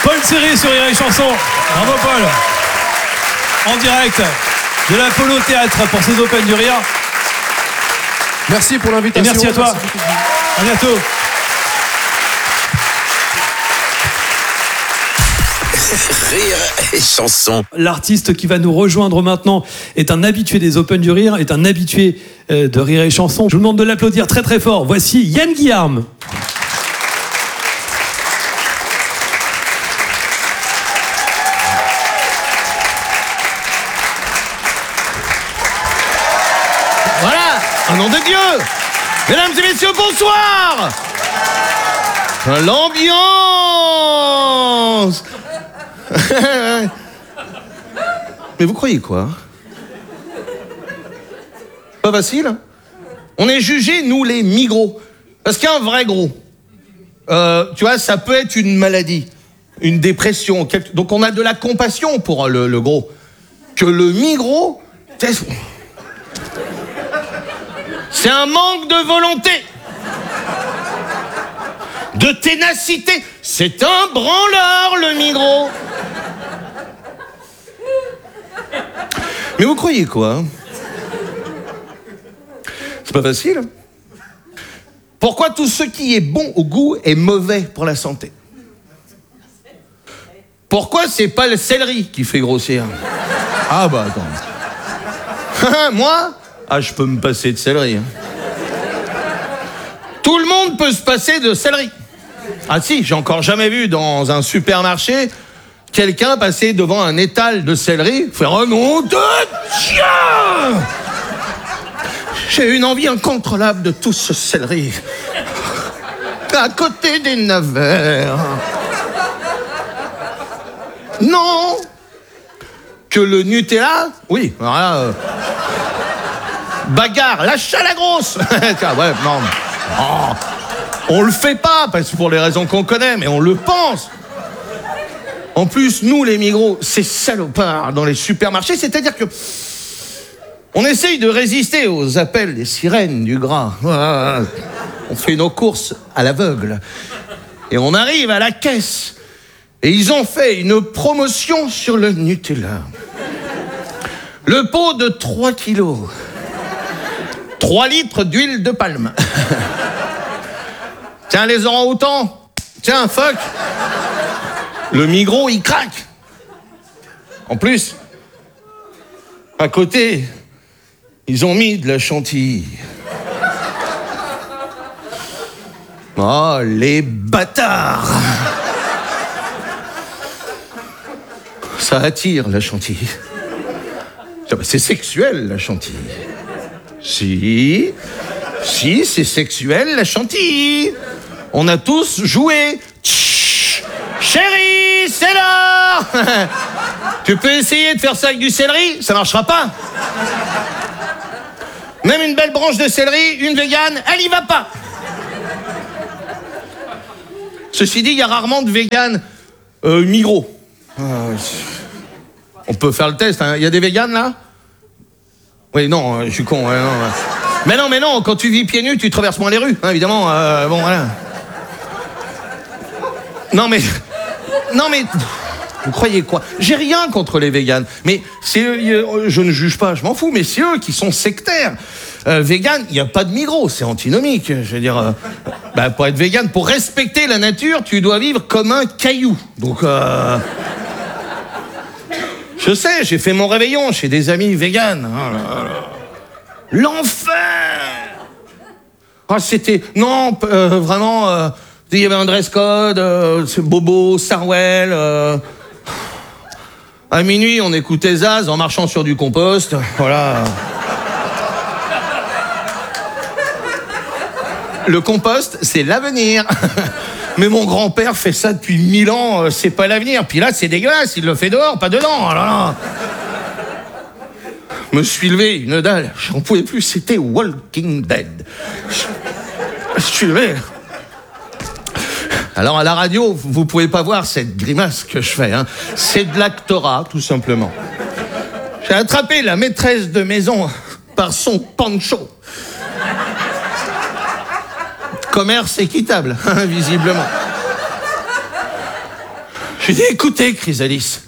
Paul Seri sur Rire et Chanson. Bravo Paul. En direct de l'Apollo Théâtre pour ces Open du Rire. Merci pour l'invitation. Et merci à toi. À bientôt. Rire et Chanson. L'artiste qui va nous rejoindre maintenant est un habitué des Open du Rire, est un habitué de Rire et Chanson. Je vous demande de l'applaudir très très fort. Voici Yann Guillarme. Voilà, au nom de Dieu. Mesdames et messieurs, bonsoir. L'ambiance. Mais vous croyez quoi? Pas facile. On est jugés, nous, les migros. Parce qu'un vrai gros, tu vois, ça peut être une maladie, une dépression. Donc on a de la compassion pour le gros. Que le migros, c'est un manque de volonté, de ténacité. C'est un branleur, le migros. Mais vous croyez quoi? C'est pas facile. Pourquoi tout ce qui est bon au goût est mauvais pour la santé? Pourquoi c'est pas le céleri qui fait grossir? Ah bah attends. Moi? Ah, je peux me passer de céleri. Tout le monde peut se passer de céleri. Ah si, j'ai encore jamais vu dans un supermarché quelqu'un passer devant un étal de céleri, faire un nom de Dieu! J'ai une envie incontrôlable de tout ce céleri. À côté des navets. Non! Que le Nutella, oui, alors là, bagarre, lâche à la grosse. Ouais, non, oh, on le fait pas, parce que pour les raisons qu'on connaît, mais on le pense. En plus, nous, les migros, c'est salopards dans les supermarchés, c'est-à-dire que on essaye de résister aux appels des sirènes du gras. On fait nos courses à l'aveugle. Et on arrive à la caisse. Et ils ont fait une promotion sur le Nutella. Le pot de 3 kilos. 3 litres d'huile de palme. Tiens, les orang-outans. Tiens, fuck. Le migros, il craque. En plus, à côté, ils ont mis de la chantilly. Oh, les bâtards! Ça attire, la chantilly. C'est sexuel, la chantilly. Si, c'est sexuel, la chantilly. On a tous joué. Tch, chérie, c'est l'heure. Tu peux essayer de faire ça avec du céleri, ça marchera pas. Même une belle branche de céleri, une végane, elle y va pas. Ceci dit, il y a rarement de véganes migros. On peut faire le test, hein. Il y a des véganes là? Oui, non, je suis con. Ouais, non, ouais. Mais non, quand tu vis pieds nus, tu traverses moins les rues, hein, évidemment. Bon, voilà. Non, mais... Vous croyez quoi? J'ai rien contre les véganes, mais c'est eux, je ne juge pas, je m'en fous, mais c'est eux qui sont sectaires. Végane, il n'y a pas de migros, c'est antinomique. Je veux dire, pour être végane, pour respecter la nature, tu dois vivre comme un caillou. Donc, je sais, j'ai fait mon réveillon chez des amis véganes. Oh là là. L'enfer! Ah, c'était... Non, vraiment... il y avait un dress code, Bobo, Sarwell... À minuit, on écoutait Zaz en marchant sur du compost. Voilà. Le compost, c'est l'avenir. Mais mon grand-père fait ça depuis 1000 ans, c'est pas l'avenir. Puis là, c'est dégueulasse, il le fait dehors, pas dedans. Oh là là. Me suis levé, une dalle. J'en pouvais plus, c'était Walking Dead. Je suis levé. Alors à la radio, vous pouvez pas voir cette grimace que je fais, hein. C'est de l'actorat, tout simplement. J'ai attrapé la maîtresse de maison par son pancho. Commerce équitable, hein, visiblement. Je lui dis, écoutez, Chrysalis,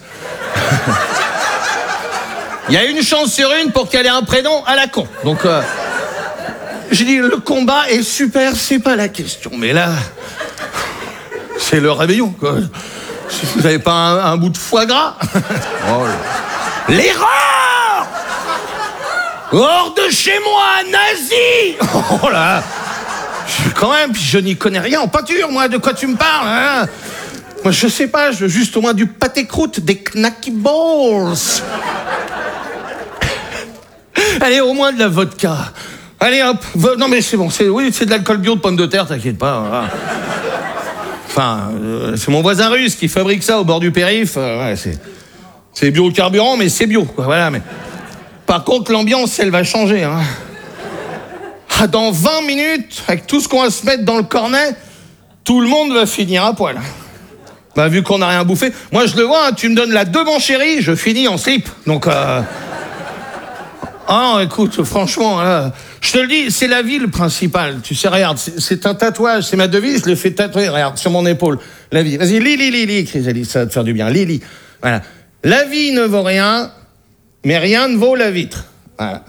il y a une chance sur une pour qu'elle ait un prénom à la con. Donc, j'ai dit, le combat est super, c'est pas la question. Mais là, c'est le réveillon, quoi. Si vous n'avez pas un bout de foie gras. Oh là. L'erreur! Hors de chez moi, nazi! Oh là! Quand même, puis je n'y connais rien en peinture, moi, de quoi tu me parles, hein? Moi, je sais pas, je veux juste au moins du pâté croûte, des knacky balls. Allez, au moins de la vodka. Allez, hop. Non, mais c'est bon, c'est de l'alcool bio de pommes de terre, t'inquiète pas. Voilà. Enfin, c'est mon voisin russe qui fabrique ça au bord du périph'. Ouais, c'est biocarburant, mais c'est bio, quoi. Voilà, mais... Par contre, l'ambiance, elle va changer, hein. Dans 20 minutes, avec tout ce qu'on va se mettre dans le cornet, tout le monde va finir à poil. Bah, vu qu'on n'a rien bouffé, moi je le vois, hein, tu me donnes la 2 mon chéri, je finis en slip. Donc, ah, écoute, franchement, là, je te le dis, c'est la vie le principal. Tu sais, regarde, c'est un tatouage, c'est ma devise, je l'ai fait tatouer, regarde, sur mon épaule. La vie. Vas-y, lis, Chrysalis, ça va te faire du bien. Lis. Voilà. La vie ne vaut rien, mais rien ne vaut la vitre. Voilà.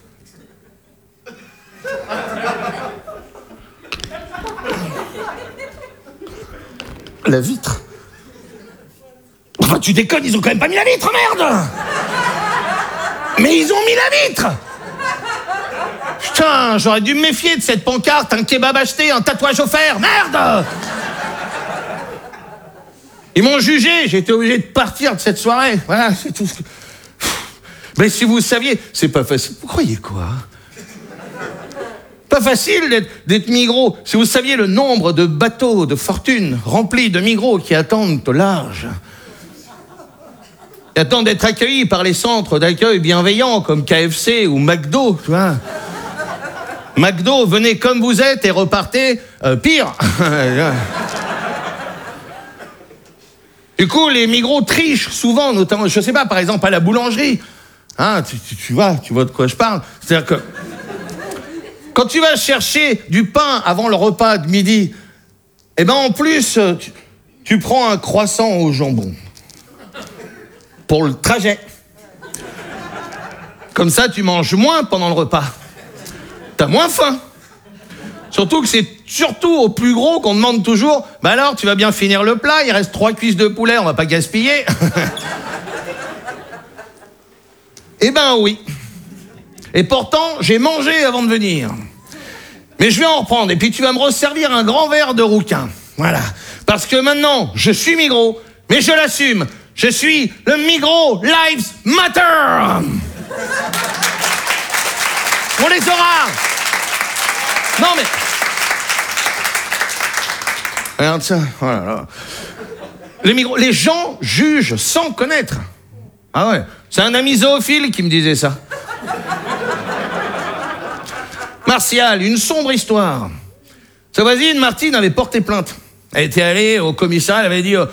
La vitre. Enfin, tu déconnes, ils ont quand même pas mis la vitre, merde! Mais ils ont mis la vitre! Putain, j'aurais dû me méfier de cette pancarte, un kebab acheté, un tatouage offert, merde! Ils m'ont jugé, j'ai été obligé de partir de cette soirée. Voilà, c'est tout ce que... Mais si vous saviez, c'est pas facile. Vous croyez quoi? Pas facile d'être migros. Si vous saviez le nombre de bateaux de fortune remplis de migros qui attendent au large, qui attendent d'être accueillis par les centres d'accueil bienveillants comme KFC ou McDo, tu vois. McDo, venez comme vous êtes et repartez pire. Du coup, les migros trichent souvent, notamment, je sais pas, par exemple à la boulangerie. Hein, tu vois de quoi je parle. C'est-à-dire que quand tu vas chercher du pain avant le repas de midi, eh ben en plus, tu prends un croissant au jambon pour le trajet. Comme ça, tu manges moins pendant le repas. T'as moins faim. Surtout que c'est surtout au plus gros qu'on demande toujours, bah alors, tu vas bien finir le plat, il reste 3 cuisses de poulet, on va pas gaspiller. Eh ben oui. Et pourtant, j'ai mangé avant de venir. Mais je vais en reprendre. Et puis tu vas me resservir un grand verre de rouquin. Voilà. Parce que maintenant, je suis migros, mais je l'assume. Je suis le Migros Lives Matter. On les aura. Non mais... Regarde ça. Voilà. Les migros, les gens jugent sans connaître. Ah ouais. C'est un ami zoophile qui me disait ça. Martial, une sombre histoire. Sa voisine, Martine, avait porté plainte. Elle était allée au commissariat, elle avait dit